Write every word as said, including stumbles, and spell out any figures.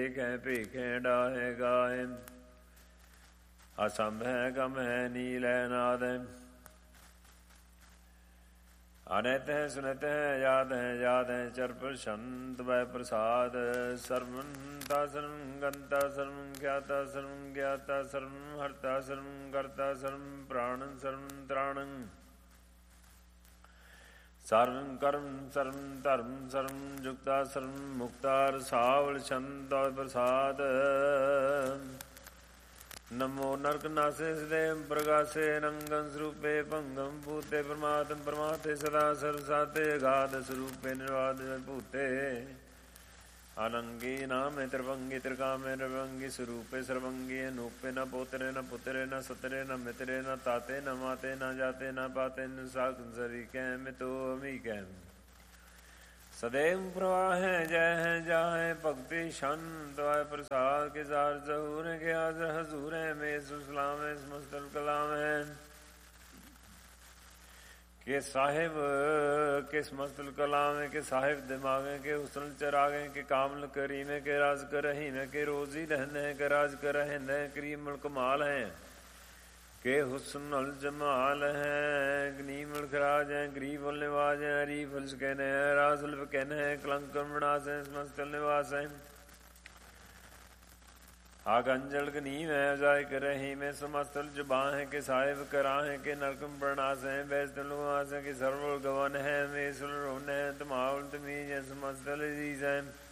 ਦੇਖੈ ਭੇਖੈ ਡਾਹੈ ਗਾਹੈ ਅਸੰਭ ਹੈ ਗਮ ਹੈ ਨੀਲੈ ਨਾਦ ਹੈ ਅਨਿਤ ਹੈ ਸੁਨਿਤ ਹੈ ਯਾਦ ਹੈ ਯਾਦ ਹੈ ਚਰ ਪ੍ਰਸ਼ੰਤ ਵੈ ਪ੍ਰਸਾਦ ਸਰਵੰਤਾ ਸਰਵੰ ਗੰਤਾ ਸਰਵੰ ਗਿਆਤਾ ਸਰਵੰ ਗਿਆਤਾ ਸਰਵੰ ਹਰਤਾ ਸਰਵੰ ਕਰਤਾ ਸਰਵੰ ਪ੍ਰਾਣੰ ਸਰਵੰ ਤ੍ਰਾਣੰ ਸਰਵੰ ਕਰਮ ਸਰਵੰ ਧਰਮ ਸਰਵੰ ਜੁਗਤਾ ਸਰਵੰ ਮੁਕਤਾ ਰਸਾਵਲ ਛੰਦ ਪ੍ਰਸਾਦ ਨਮੋ ਨਰਕ ਨਾਸੇ ਸਦੇਵ ਪ੍ਰਗਾਸੇ ਨੰਗੰ ਸਰੂਪੇ ਭੰਗਮ ਭੂਤੇ ਪਰਮਾਤਮ ਪਰਮਾਤੇ ਸਦਾ ਸਰਸਾਤੇ ਅਗਾਧ ਸਰੂਪੇ ਨਿਰਵਾਦ ਭੂਤੇ ਅਨੰਗੀ ਨਾਮੇ ਤ੍ਰਿਭੰਗੀ ਤ੍ਰਿਕਾਮੇ ਨਿਰਭੰਗੀ ਸਰੂਪੇ ਸਰਵੰਗੀ ਅਨੂਪੇ ਨ ਪੋਤਰੇ ਨ ਪੁੱਤਰੇ ਨ ਸਤਰੇ ਨ ਮਿਤਰੇ ਨ ਤਾਤੇ ਨ ਮਾਤੇ ਨ ਜਾਤੇ ਨ ਪਾਤੇ ਨ ਸਾਕੰਸਰੀ ਕੈ ਮਿਤੋ ਅਮੀ ਕੈ ਸਦੇਵ ਪ੍ਰਵਾਹੈ ਜੈ ਹੈ ਜਾਹੈ ਭਗਤੀ ਛੰਦ ਵਾਹਿ ਪ੍ਰਸਾਦ ਕੇ ਜ਼ਾਰ ਜ਼ਹੂਰ ਕੇ ਹਾਜ਼ਰ ਹਜ਼ੂਰ ਹੈ ਮੇ ਸੁਸਲਾਮੈ ਸਮਸਤਲ ਕਲਾਮੈ के साहिब के समस्तल कलामे के साहिब दिमागे के हुस्न चरागे के कामल करीमे के राज करही में के रोजी रहने के राज करहिंद करीमल कमाल है के हुस्न अल जमाल है गनीमल खराज है गरीब उल निवाज है अरीफ उल सकैन है राजुल फकैन है कलंकम विनाश है समस्तल निवास है आगंजल गनीम है अजाय करही में समस्तल जुबां है के साहिब करा है के नरकम प्रणास है बैस्तलुआस है के सर्वल गवन है मेसुल रोन है तमाउल तमीज है समस्तल अजीज है